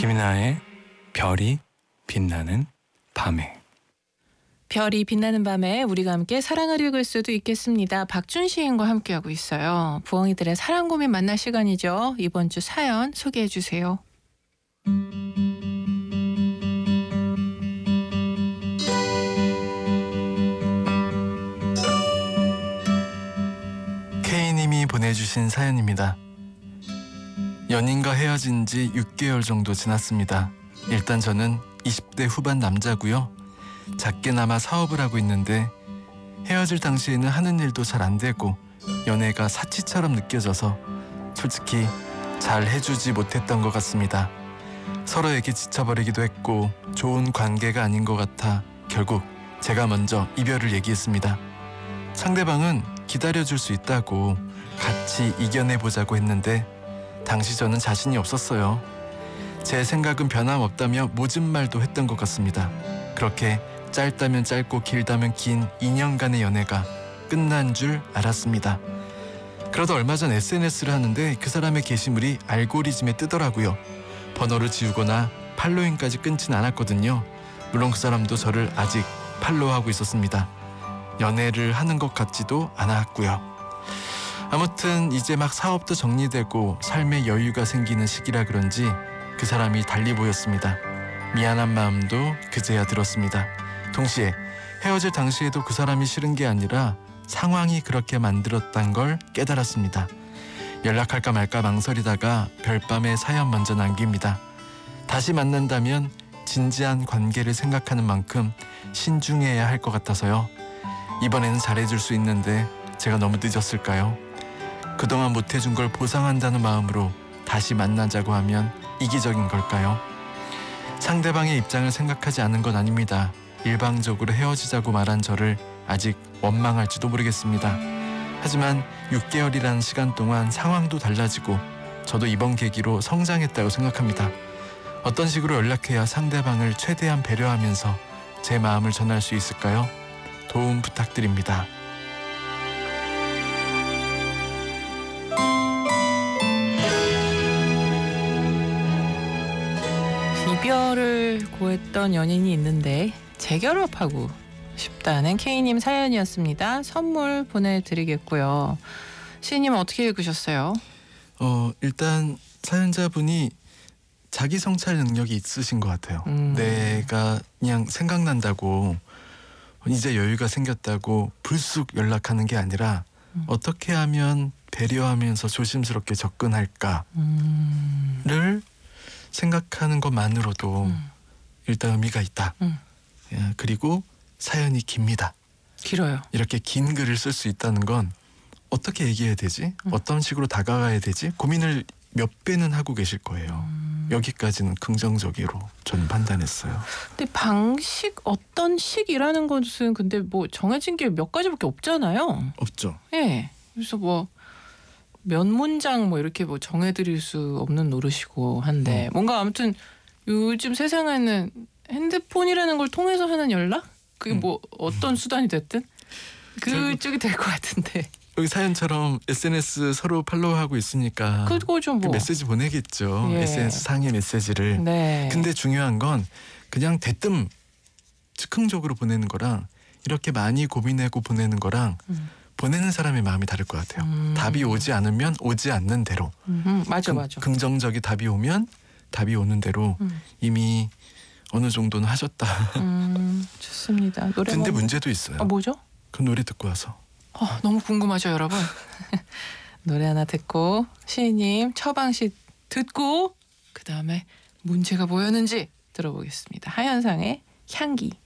김이나의 별이 빛나는 밤에. 별이 빛나는 밤에 우리가 함께 사랑을 읽을 수도 있겠습니다. 박준 시인과 함께하고 있어요. 부엉이들의 사랑 고민 만날 시간이죠. 이번 주 사연 소개해 주세요. K님이 보내주신 사연입니다. 연인과 헤어진 지 6개월 정도 지났습니다. 일단 저는 20대 후반 남자고요. 작게나마 사업을 하고 있는데 헤어질 당시에는 하는 일도 잘 안 되고 연애가 사치처럼 느껴져서 솔직히 잘 해주지 못했던 것 같습니다. 서로에게 지쳐버리기도 했고 좋은 관계가 아닌 것 같아 결국 제가 먼저 이별을 얘기했습니다. 상대방은 기다려줄 수 있다고 같이 이겨내보자고 했는데 당시 저는 자신이 없었어요. 제 생각은 변함없다며 모진 말도 했던 것 같습니다. 그렇게 짧다면 짧고 길다면 긴 2년간의 연애가 끝난 줄 알았습니다. 그러다 얼마 전 SNS를 하는데 그 사람의 게시물이 알고리즘에 뜨더라고요. 번호를 지우거나 팔로잉까지 끊진 않았거든요. 물론 그 사람도 저를 아직 팔로우하고 있었습니다. 연애를 하는 것 같지도 않았고요. 아무튼 이제 막 사업도 정리되고 삶의 여유가 생기는 시기라 그런지 그 사람이 달리 보였습니다. 미안한 마음도 그제야 들었습니다. 동시에 헤어질 당시에도 그 사람이 싫은 게 아니라 상황이 그렇게 만들었단 걸 깨달았습니다. 연락할까 말까 망설이다가 별밤에 사연 먼저 남깁니다. 다시 만난다면 진지한 관계를 생각하는 만큼 신중해야 할 것 같아서요. 이번에는 잘해줄 수 있는데 제가 너무 늦었을까요? 그동안 못해준 걸 보상한다는 마음으로 다시 만나자고 하면 이기적인 걸까요? 상대방의 입장을 생각하지 않은 건 아닙니다. 일방적으로 헤어지자고 말한 저를 아직 원망할지도 모르겠습니다. 하지만 6개월이라는 시간 동안 상황도 달라지고 저도 이번 계기로 성장했다고 생각합니다. 어떤 식으로 연락해야 상대방을 최대한 배려하면서 제 마음을 전할 수 있을까요? 도움 부탁드립니다. 이별을 고했던 연인이 있는데 재결합하고 싶다는 K님 사연이었습니다. 선물 보내드리겠고요. 시인님은 어떻게 읽으셨어요? 일단 사연자분이 자기 성찰 능력이 있으신 것 같아요. 내가 그냥 생각난다고 이제 여유가 생겼다고 불쑥 연락하는 게 아니라 어떻게 하면 배려하면서 조심스럽게 접근할까를 생각하는 것만으로도 일단 의미가 있다. 그리고 사연이 깁니다. 길어요. 이렇게 긴 글을 쓸 수 있다는 건 어떻게 얘기해야 되지? 어떤 식으로 다가가야 되지? 고민을 몇 배는 하고 계실 거예요. 여기까지는 긍정적으로 저는 판단했어요. 근데 방식 어떤 식이라는 것은 근데 뭐 정해진 게 몇 가지밖에 없잖아요. 없죠. 예. 그래서 뭐 몇 문장 뭐 이렇게 뭐 정해드릴 수 없는 노릇이고 한데 뭔가 아무튼 요즘 세상에는 핸드폰이라는 걸 통해서 하는 연락? 그게 뭐 어떤 수단이 됐든 그쪽이 될 것 같은데. 여기 사연처럼 SNS 서로 팔로우하고 있으니까 그거죠 뭐. 그 메시지 보내겠죠. 예. SNS 상의 메시지를. 네. 근데 중요한 건 그냥 대뜸 즉흥적으로 보내는 거랑 이렇게 많이 고민하고 보내는 거랑 보내는 사람의 마음이 다를 것 같아요. 답이 오지 않으면 오지 않는 대로. 맞아. 긍정적인 답이 오면 답이 오는 대로 이미 어느 정도는 하셨다. 좋습니다. 노래 근데 문제도 있어요. 뭐죠? 그 노래 듣고 와서. 너무 궁금하죠, 여러분. 노래 하나 듣고 시인님 처방식 듣고 그 다음에 문제가 뭐였는지 들어보겠습니다. 하현상의 향기.